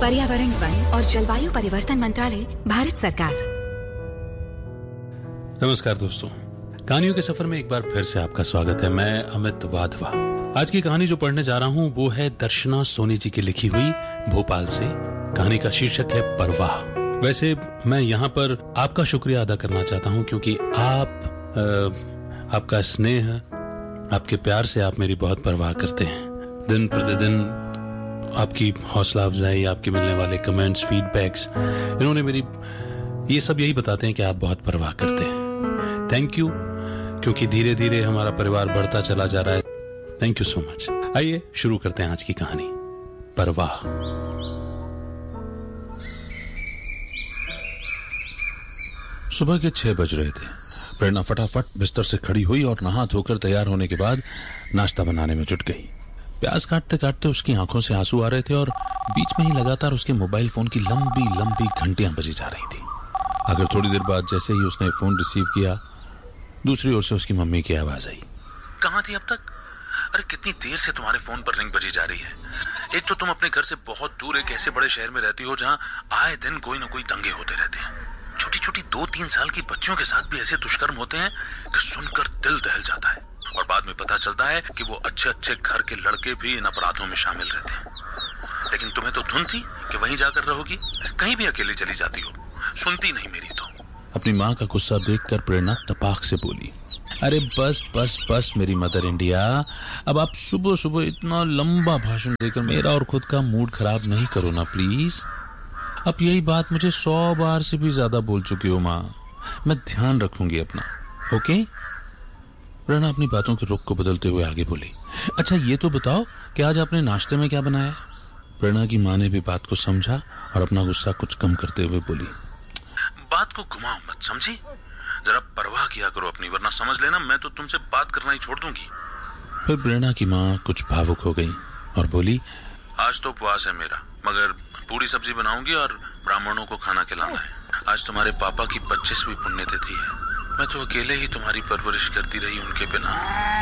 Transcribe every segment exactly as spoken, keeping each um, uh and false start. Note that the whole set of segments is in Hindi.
पर्यावरण, वन और जलवायु परिवर्तन मंत्रालय, भारत सरकार। नमस्कार दोस्तों, कहानियों के सफर में एक बार फिर से आपका स्वागत है। मैं अमित वाधवा। आज की कहानी जो पढ़ने जा रहा हूं वो है दर्शना सोनी जी की लिखी हुई, भोपाल से। कहानी का शीर्षक है परवाह। वैसे मैं यहाँ पर आपका शुक्रिया अदा करना चाहता हूँ क्योंकि आप आ, आपका स्नेह, आपके प्यार से आप मेरी बहुत परवाह करते हैं। दिन प्रतिदिन आपकी हौसला अफजाई, आपके मिलने वाले कमेंट्स, फीडबैक्स, इन्होंने मेरी ये सब यही बताते हैं कि आप बहुत परवाह करते हैं। थैंक यू, क्योंकि धीरे धीरे हमारा परिवार बढ़ता चला जा रहा है। Thank you so much. आइए शुरू करते हैं आज की कहानी, परवाह। सुबह के छह बज रहे थे। प्रेरणा फटाफट बिस्तर से खड़ी हुई और नहा धोकर तैयार होने के बाद नाश्ता बनाने में जुट गई। प्याज काटते काटते उसकी आंखों से आंसू आ रहे थे और बीच में ही लगातार उसके मोबाइल फोन की लंबी लंबी घंटियां बजी जा रही थी। अगर थोड़ी देर बाद जैसे ही उसने फोन रिसीव किया, दूसरी ओर से उसकी मम्मी की आवाज आई। कहाँ थी अब तक? अरे कितनी देर से तुम्हारे फोन पर रिंग बजी जा रही है। एक तो तुम अपने घर से बहुत दूर एक ऐसे बड़े शहर में रहती हो जहाँ आए दिन कोई ना कोई दंगे होते रहते हैं। छोटी छोटी दो तीन साल की बच्चियों के साथ भी ऐसे दुष्कर्म होते हैं कि सुनकर दिल दहल जाता है। और बाद में पता चलता है कि वो अच्छे अच्छे घर के लड़के भी इन अपराधों में शामिल रहते हैं। लेकिन तुम्हें तो धुन थी कि वहीं जाकर रहोगी, कहीं भी अकेली चली जाती हो। सुनती नहीं मेरी तो। अपनी माँ का गुस्सा देखकर प्रेरणा तपाक से बोली, अरे बस बस बस मेरी मदर इंडिया, अब आप सुबह सुबह इतना लंबा भाषण देकर मेरा और खुद का मूड खराब नहीं करो ना प्लीज। अब यही बात मुझे सौ बार से भी ज्यादा बोल चुकी हो माँ। मैं ध्यान रखूंगी अपना, ओके? प्रेरणा अपनी बातों के रुख को बदलते हुए आगे बोली, अच्छा ये तो बताओ कि आज आपने नाश्ते में क्या बनाया? प्रेरणा की माँ ने भी बात को समझा और अपना गुस्सा कुछ कम करते हुए बोली, बात को घुमाओ मत, समझी? जरा परवाह किया करो अपनी, वरना समझ लेना मैं तो तुमसे बात करना ही छोड़ दूंगी। फिर प्रेरणा की माँ कुछ भावुक हो गई और बोली, आज तो उपवास है मेरा, मगर पूरी सब्जी बनाऊंगी और ब्राह्मणों को खाना खिलाना है। आज तुम्हारे पापा की पच्चीसवीं पुण्यतिथि है। मैं तो अकेले ही तुम्हारी परवरिश करती रही उनके बिना।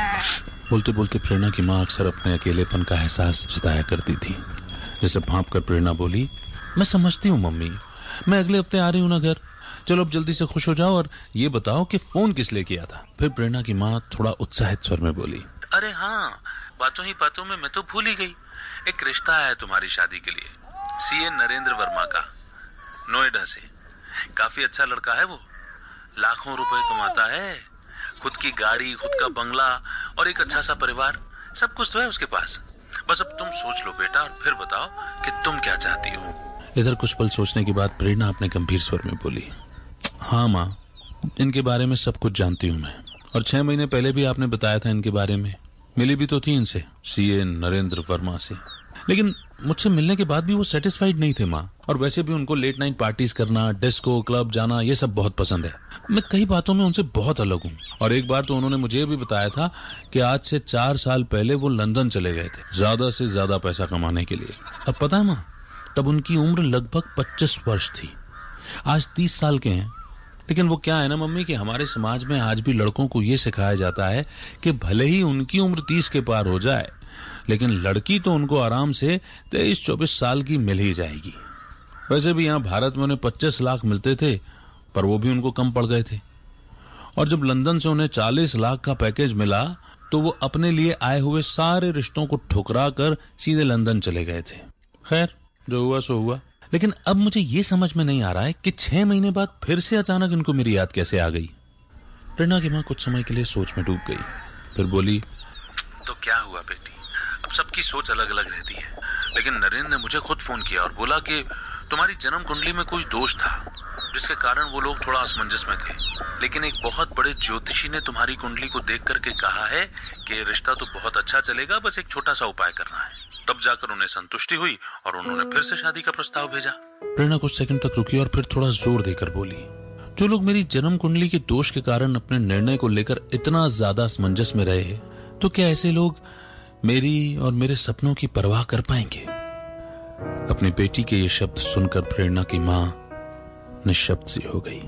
बोलते बोलते प्रेरणा की माँ अक्सर अपने अकेलेपन का एहसास जताया करती थी। जिसे भांप कर प्रेरणा बोली, मैं समझती हूँ मम्मी, मैं अगले हफ्ते आ रही हूँ ना घर। चलो अब जल्दी से खुश हो जाओ और ये बताओ कि फोन किस लिए किया था? फिर प्रेरणा की माँ थोड़ा उत्साहित स्वर में बोली, अरे हाँ, बातों ही बातों में मैं तो भूल ही गई। एक रिश्ता है तुम्हारी शादी के लिए, सीए नरेंद्र वर्मा का, नोएडा से। काफी अच्छा लड़का है वो, लाखों रुपए कमाता है, खुद की गाड़ी, खुद का बंगला और एक अच्छा सा परिवार, सब कुछ तो है उसके पास। बस अब तुम सोच लो बेटा और फिर बताओ कि तुम क्या चाहती हो। इधर कुछ पल सोचने के बाद प्रेरणा अपने गंभीर स्वर में बोली, हाँ माँ, इनके बारे में सब कुछ जानती हूँ मैं, और छह महीने पहले भी आपने बताया था इनके बारे में। मिली भी तो थी इनसे, सीए नरेंद्र वर्मा से। लेकिन मुझसे मिलने के बाद भी वो सेटिस्फाइड नहीं थे माँ। और वैसे भी उनको लेट नाइट पार्टीज करना, डिस्को क्लब जाना, ये सब बहुत पसंद है। मैं कई बातों में उनसे बहुत अलग हूँ। और एक बार तो उन्होंने मुझे भी बताया था कि आज से चार साल पहले वो लंदन चले गए थे ज्यादा से ज्यादा पैसा कमाने के लिए। अब पता है माँ, तब उनकी उम्र लगभग पच्चीस वर्ष थी। आज तीस साल के हैं। लेकिन वो क्या है ना मम्मी कि हमारे समाज में आज भी लड़कों को ये सिखाया जाता है कि भले ही उनकी उम्र तीस के पार हो जाए, लेकिन लड़की तो उनको आराम से तेईस चौबीस साल की मिल ही जाएगी। वैसे भी यहाँ भारत में उन्हें पच्चीस लाख मिलते थे, पर वो भी उनको कम पड़ गए थे। और जब लंदन से उन्हें चालीस लाख का पैकेज मिला तो वो अपने लिए आए हुए सारे रिश्तों को ठुकरा कर सीधे लंदन चले गए थे। खैर, जो हुआ सो हुआ। लेकिन अब मुझे ये समझ में नहीं आ रहा है कि छह महीने बाद फिर से अचानक इनको मेरी याद कैसे आ गई। प्रेरणा की माँ कुछ समय के लिए सोच में डूब गई, फिर बोली, तो क्या हुआ बेटी, अब सबकी सोच अलग अलग रहती है। लेकिन नरेंद्र ने मुझे खुद फोन किया और बोला कि तुम्हारी जन्म कुंडली में कोई दोष था, जिसके कारण वो लोग थोड़ा असमंजस में थे। लेकिन एक बहुत बड़े ज्योतिषी ने तुम्हारी कुंडली को देख करके कहा है कि रिश्ता तो बहुत अच्छा चलेगा, बस एक छोटा सा उपाय करना है। तब जाकर उन्हें संतुष्टि हुई और उन्होंने फिर से शादी का प्रस्ताव भेजा। प्रेरणा कुछ सेकंड तक रुकी और फिर थोड़ा जोर देकर बोली, जो लोग मेरी जन्म कुंडली के दोष के कारण अपने निर्णय को लेकर इतना ज्यादा असमंजस में रहे, तो क्या ऐसे लोग मेरी और मेरे सपनों की परवाह कर पाएंगे? अपनी बेटी के ये शब्द सुनकर प्रेरणा की मां निशब्द सी हो गई।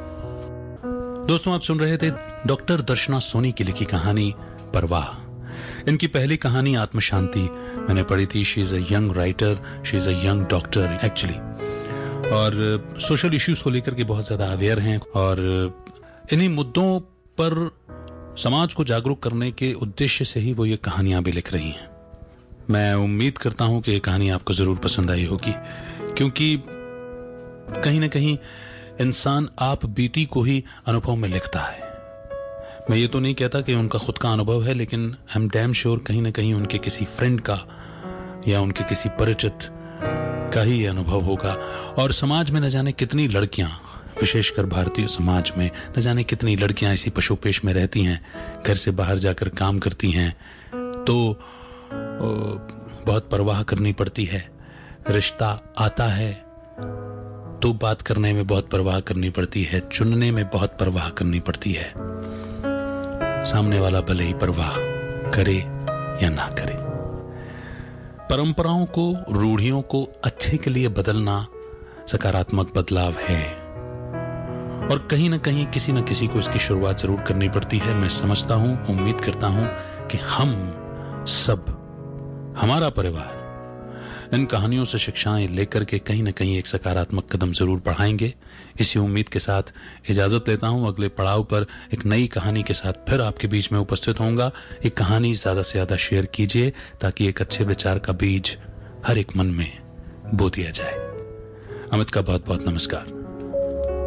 दोस्तों, आप सुन रहे थे डॉक्टर दर्शना सोनी की लिखी कहानी परवाह। इनकी पहली कहानी आत्म शांति मैंने पढ़ी थी. She is a young writer, she is a young doctor actually, और सोशल इश्यूज को लेकर के बहुत ज्यादा अवेयर हैं और इन्हीं मुद्दों पर समाज को जागरूक करने के उद्देश्य से ही वो ये कहानियां भी लिख रही हैं. मैं उम्मीद करता हूं कि ये कहानी आपको जरूर पसंद आई होगी, क्योंकि कहीं ना कहीं इंसान आप बीती को ही अनुभव में लिखता है. मैं ये तो नहीं कहता कि उनका खुद का अनुभव है, लेकिन आई एम डैम श्योर कहीं ना कहीं उनके किसी फ्रेंड का या उनके किसी परिचित का ही ये अनुभव होगा. और समाज में न जाने कितनी लड़कियां, विशेषकर भारतीय समाज में न जाने कितनी लड़कियां इसी पशुपेश में रहती हैं, घर से बाहर जाकर काम करती हैं तो बहुत परवाह करनी पड़ती है. रिश्ता आता है तो बात करने में बहुत परवाह करनी पड़ती है, चुनने में बहुत परवाह करनी पड़ती है. सामने वाला भले ही परवाह करे या ना करे. परंपराओं को, रूढ़ियों को अच्छे के लिए बदलना सकारात्मक बदलाव है, और कहीं ना कहीं किसी न किसी को इसकी शुरुआत जरूर करनी पड़ती है. मैं समझता हूं, उम्मीद करता हूं कि हम सब, हमारा परिवार इन कहानियों से शिक्षाएं लेकर के कहीं ना कहीं एक सकारात्मक कदम जरूर बढ़ाएंगे. इसी उम्मीद के साथ इजाजत लेता हूं. अगले पड़ाव पर एक नई कहानी के साथ फिर आपके बीच में उपस्थित होऊंगा. एक कहानी ज्यादा से ज्यादा शेयर कीजिए ताकि एक अच्छे विचार का बीज हर एक मन में बो दिया जाए. अमित का बहुत बहुत नमस्कार.